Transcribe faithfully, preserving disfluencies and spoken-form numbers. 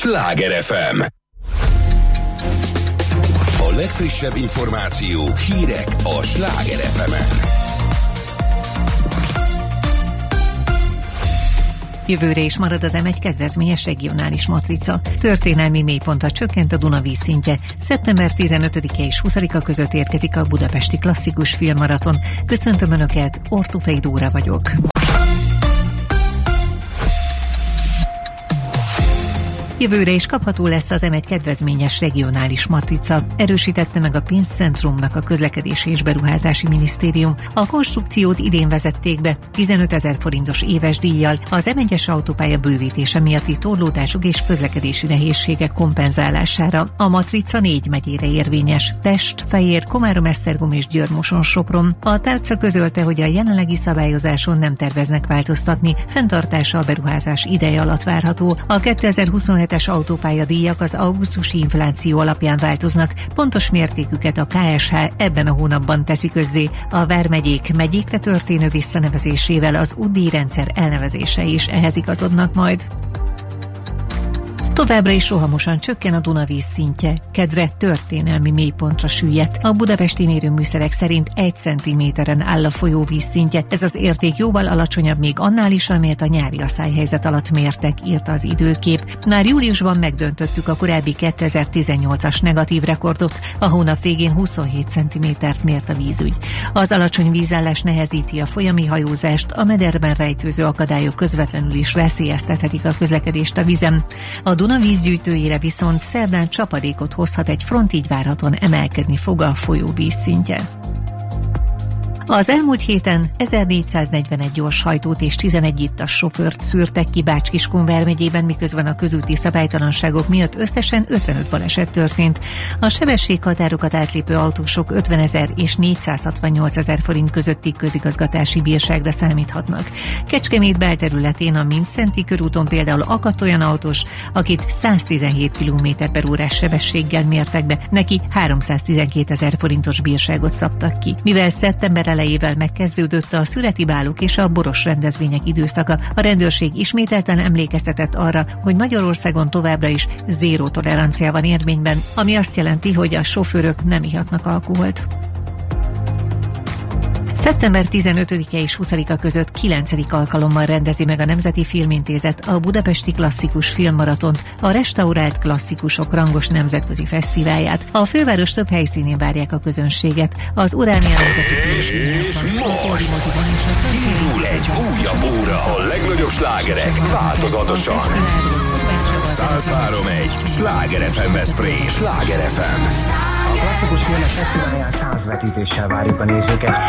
Sláger ef em. A legfrissebb információk, hírek a Sláger ef emen. Jövőre is marad az em egy kedvezményes regionális matrica. Történelmi mélypontra csökkent a Duna vízszintje. szeptember tizenötödike és huszadika között érkezik a Budapesti Klasszikus Filmmaraton. Köszöntöm Önöket, Ortutai Dóra vagyok. Jövőre is kapható lesz az em egy kedvezményes regionális matrica, erősítette meg a pénzcentrumnak a Közlekedési és Beruházási Minisztérium. A konstrukciót idén vezették be tizenötezer forintos éves díjjal az em egyes autópálya bővítése miatti torlódások és közlekedési nehézségek kompenzálására. A matrica négy megyére érvényes: Pest, Fejér, Komárom-Esztergom és Győr-Moson-Sopron. A tárca közölte, hogy a jelenlegi szabályozáson nem terveznek változtatni, fenntartása a beruházás ideje alatt várható. A kétezer-huszonhetes autópálya díjak az augusztusi infláció alapján változnak, pontos mértéküket a ká es há ebben a hónapban teszi közzé. A vármegyék megyékre történő visszanevezésével az útdíjrendszer elnevezése is ehhez igazodnak majd. Továbbra is rohamosan csökken a Duna vízszintje. Kedre történelmi mélypontra süllyedt. A budapesti mérőműszerek szerint egy centiméteren áll a folyó vízszintje. Ez az érték jóval alacsonyabb még annál is, amelyet a nyári aszályhelyzet alatt mértek, írta az Időkép. Már júliusban megdöntöttük a korábbi kétezer-tizennyolcas negatív rekordot. A hónap végén huszonhét centimétert mért a vízügy. Az alacsony vízállás nehezíti a folyami hajózást, a mederben rejtőző akadályok közvetlenül is veszélyeztethetik a közlekedést a vízen. A Duna vízgyűjtőjére viszont szerdán csapadékot hozhat egy front, így várhatóan emelkedni fog a folyó vízszintje. Az elmúlt héten ezernégyszáznegyvenegy gyorshajtót és tizenegy ittas sofőrt szűrtek ki Bács-Kiskun vármegyében, miközben a közúti szabálytalanságok miatt összesen ötvenöt baleset történt. A sebességhatárokat átlépő autósok ötvenezer és négyszázhatvannyolcezer forint közötti közigazgatási bírságra számíthatnak. Kecskemét belterületén a Mindszenty körúton például akadt olyan autós, akit száztizenhét kilométer per órás sebességgel mértek be, neki háromszáztizenkétezer forintos bírságot szabtak ki. Mivel szeptember elejével megkezdődött a szüreti bálok és a boros rendezvények időszaka, a rendőrség ismételten emlékeztetett arra, hogy Magyarországon továbbra is zéró tolerancia van érvényben, ami azt jelenti, hogy a sofőrök nem ihatnak alkoholt. szeptember tizenötödike és huszadika között kilencedik alkalommal rendezi meg a Nemzeti Filmintézet a Budapesti Klasszikus Filmmaratont, a restaurált klasszikusok rangos nemzetközi fesztiválját. A főváros több helyszínén várják a közönséget. Az Uránia Nemzeti Filmszínházban, és most indul egy újabb óra, a legnagyobb slágerek változatosan. száz három egy Sláger ef em Veszprém. Sláger ef em. A klasszikus filmek fesztiválján száz vetítéssel várjuk a nézőket.